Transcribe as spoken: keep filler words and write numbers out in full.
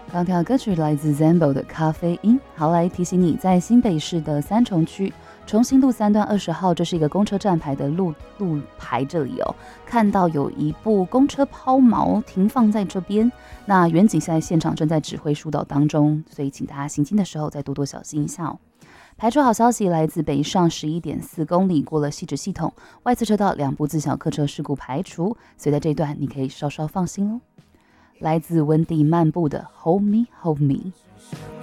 刚听到歌曲来自 Zambo 的咖啡因。好，来提醒你，在新北市的三重区重新路三段二十号，这是一个公车站牌的路路牌，这里哦，看到有一部公车抛锚停放在这边。那远景现在现场正在指挥疏导当中，所以请大家行进的时候再多多小心一下哦。排除好消息来自北上十一点四公里，过了汐止系统，外侧车道两部自小客车事故排除，所以在这一段你可以稍稍放心哦。来自温蒂漫步的 Hold Me Hold Me。